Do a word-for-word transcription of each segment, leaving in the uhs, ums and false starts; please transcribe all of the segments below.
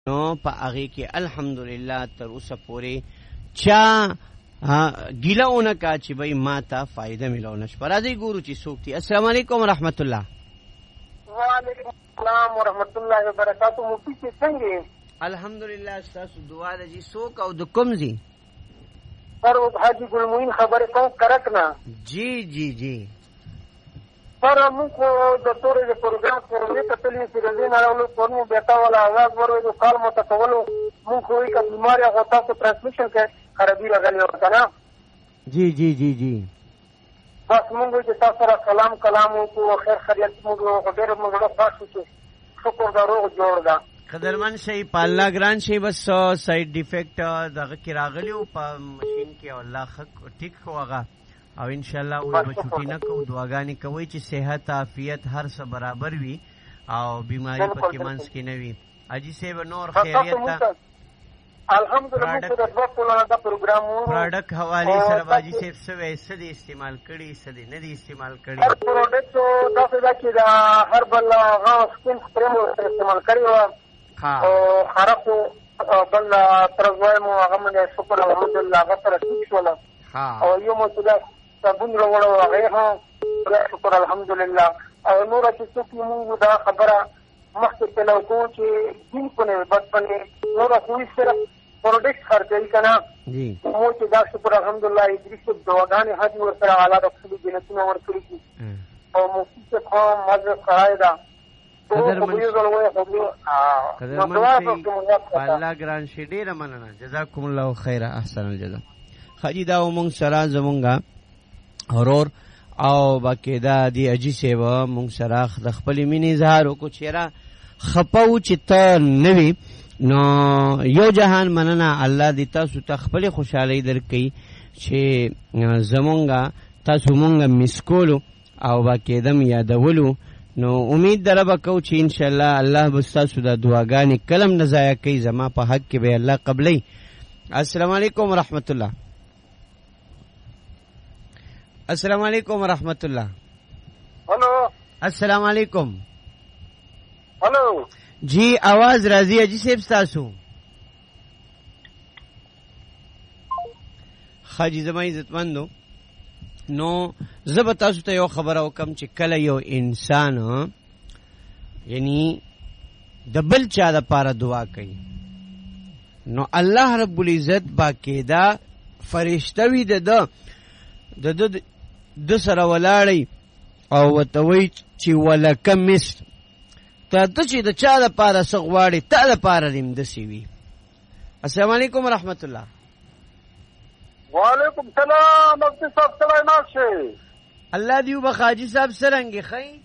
نو په هغه کې الحمدلله تر اوسه پورې چا ګیلهونه کا چې بھئی ما ته فائدہ ملونه شپه. راځي ګورو چې څوک دي. السلام علیکم ورحمت الله. وعلیکم السلام ورحمت الله وبرکاتہ. مفتی چې څنګه؟ الحمدلله تاسو دعا د جی څوک او د کوم زی؟ سر حاجی ګل موین خبره کوم کرک نه. جی جی جی سر موږ د تورې د پروګرام پروګرام ته تللی چې د دې نه له فورمو بیتا ولا आवाज ورو کال مو تکولو موږ کوئی کا بیماری هغه تاسو ترانسمیشن کې خرابی راغلی وته نه. جی جی جی جی بس موږ چې تاسو سره کلام کلام او خیر خیریت موږ ډېر موږ تاسو ته شکر درو جوړ دا قدرمن شي په الله ګران شي. بس سایډ ډیفیکټ دغه کې راغلی او په ماشين کې الله خک ټیک هوغه او ان شاء الله او به چټی نه کو دعاګانې کوي چې صحت عافیت هر څه برابر وي او بیماری پکې منځ کې نه وي. اجي سیب نور خیریت ته الحمدلله د خپل دا پروګرام پروډکټ حواله سره باجی سیب سوې سدي استعمال کړي سدي نه دي استعمال کړي. هر پروډکټ دا څه چې دا هر بل هغه سکین سپریم استعمال کړي او او خرقو بل ترځوي مو هغه باندې شکر الحمدلله هغه سره ټیک شول او یو مو څه صابون وروړو هغه هم شکر الحمدلله. او نور چې څوک موږ دا خبره مخکې کلو کو چې دین په نه بد باندې نور خو سره پروډکټ خرڅوي کنه جی مو چې دا شکر الحمدلله ادریس دواګانې حج ور سره اعلی د خپل جنتونو ور کړی او مو څه کوم مزه قاعده الله ګران شي. ډیره مننه جزاکم الله خیر احسن الجزاء. خاجی دا مونږ سره زمونږه اورور او باقاعده دی اجي سیوا مونږ سره د خپل مینې اظهار وکړو چې را خپاو چې ته نوی نو یو جهان مننه الله دې تاسو ته خپل خوشحالي درکړي چې زمونږه تاسو مونږه مسکولو او باقاعده یادولو. نو امید در به کو چې ان شاء الله الله بستاسو د دعاګانې کلم نه ضایع کوي زما په حق کې به الله قبلې. السلام علیکم ورحمت الله. السلام علیکم ورحمت الله. هلو السلام علیکم. هلو جی आवाज راځي اجي صاحب تاسو خاجي زما عزتمندو. نو زب تاسو ته یو خبره وکم چې کله یو انسان یعنی د بل چا د پاره دعا کوي نو الله رب العزت باقاعده فرشتوي د د د سره ولاړی او وتوي چې ولکه مصر ته ته چې د چا د پاره سغواړي ته د پاره دیم د سی وی. السلام علیکم ورحمت الله. وعلیکم السلام مفتی صاحب سلام ناشه. الله دیو بخاجی صاحب سرنګي خی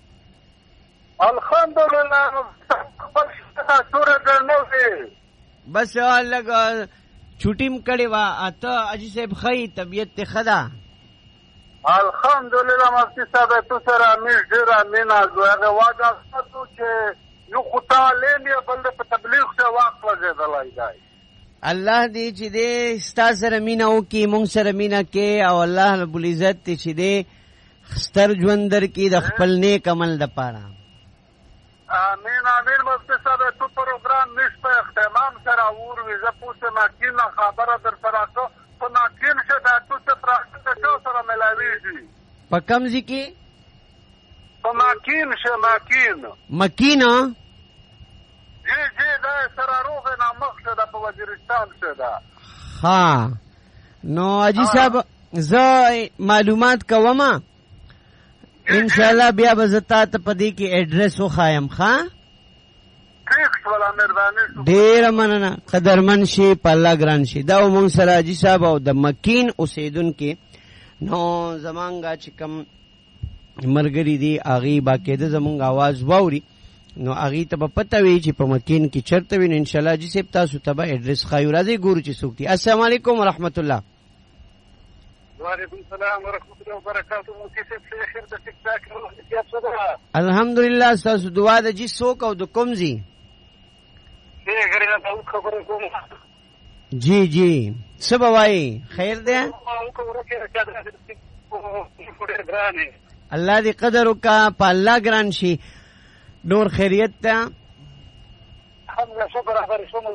الحمدلله خپل سوره درنوي بس لګ چټیم کړي وا اته اجي صاحب خی طبيعت ته خدا الحمدلله مفتی صاحب تو سره مې ډیر مینا زوغه واجه تاسو چې یو خدای له بل په تبلیغ څخه واقع لګیدلای دی. الله دې چې دې ستا سره مینا وکي مونږ سره مینا کې او الله رب العزت چې دې ستر ژوند در کې د خپل نیک عمل د پاره. امين امين مفتی صاحب تو پروګرام نشته اختمام سره ور ویزه پوسه ماکین خبره در سره کو په ماکین شه د تو څه پراخته سره ملاويږي په کم ځکه په ماکین شه ماکین مکینا جی جی دا سره روغ نه مخشه د په وزیرستان شه دا. ها نو اجي صاحب زه معلومات کوم ان شاء الله بیا به زتا ته پدې کې ایڈریس وخایم. ښا ټیک ولا مهرباني ډیر مننه قدرمن شي په الله ګران شي. دا مونږ سره اجي صاحب او د مکین اوسیدونکو نو زمانګه چې کوم مرګري دي اغي باقاعده زمونږ आवाज واوري نو اغي ته په پته وی چې په مکین کې چرته وین ان شاء الله اجي صاحب تاسو ته به ایڈریس خایو. راځي ګورو چې څوک دي. السلام علیکم ورحمت الله. وعلیکم السلام ورحمت الله وبرکاتہ. کیسه څه خیر د ټیک ټاک او صدا الحمدلله تاسو دعا د جی څوک او د کوم زی دې غرینا ته خبره کوم. جی جی سبا وای خیر ده الله دې قدر وکا په الله ګران شي. نور خیریت ته الحمدلله شکر